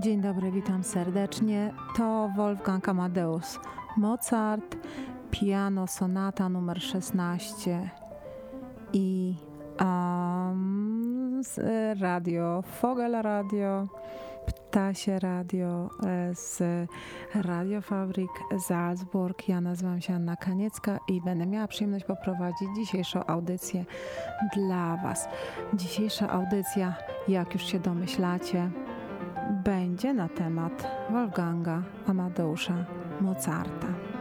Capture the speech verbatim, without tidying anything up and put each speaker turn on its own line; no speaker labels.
Dzień dobry, witam serdecznie. To Wolfgang Amadeus Mozart, piano sonata numer szesnaście i um, z radio Vogel Radio, Ptasie Radio z Radiofabrik Salzburg. Ja nazywam się Anna Kaniecka i będę miała przyjemność poprowadzić dzisiejszą audycję dla Was. Dzisiejsza audycja, jak już się domyślacie, będzie na temat Wolfganga Amadeusza Mozarta.